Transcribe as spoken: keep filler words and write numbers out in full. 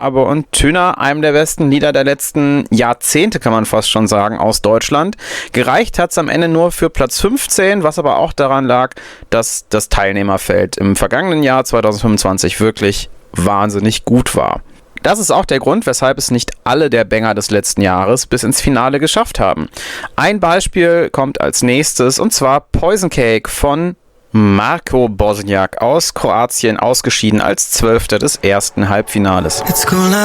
Aber und Tüner, einem der besten Lieder der letzten Jahrzehnte, kann man fast schon sagen, aus Deutschland. Gereicht hat es am Ende nur für Platz fünfzehn, was aber auch daran lag, dass das Teilnehmerfeld im vergangenen Jahr zwanzig fünfundzwanzig wirklich wahnsinnig gut war. Das ist auch der Grund, weshalb es nicht alle der Banger des letzten Jahres bis ins Finale geschafft haben. Ein Beispiel kommt als nächstes, und zwar Poison Cake von Marko Bosniak aus Kroatien, ausgeschieden als Zwölfter des ersten Halbfinales.